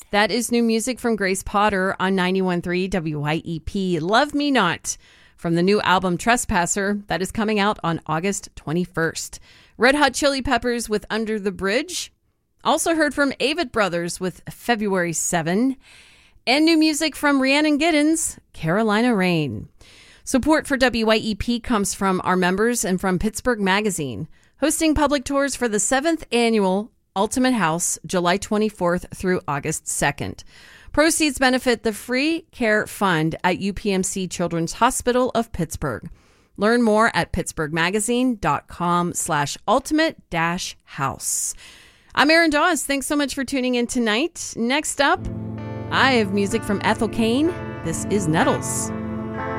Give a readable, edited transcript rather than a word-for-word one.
That is new music from Grace Potter on 91.3 WYEP. Love Me Not from the new album Trespasser that is coming out on August 21st. Red Hot Chili Peppers with Under the Bridge. Also heard from Avett Brothers with February 7. And new music from Rhiannon Giddens, Carolina Rain. Support for WYEP comes from our members and from Pittsburgh Magazine, hosting public tours for the 7th annual Ultimate House, July 24th through August 2nd. Proceeds benefit the Free Care Fund at UPMC Children's Hospital of Pittsburgh. Learn more at pittsburghmagazine.com/ultimate-house. I'm Erin Dawes. Thanks so much for tuning in tonight. Next up, I have music from Ethel Cain. This is Nettles.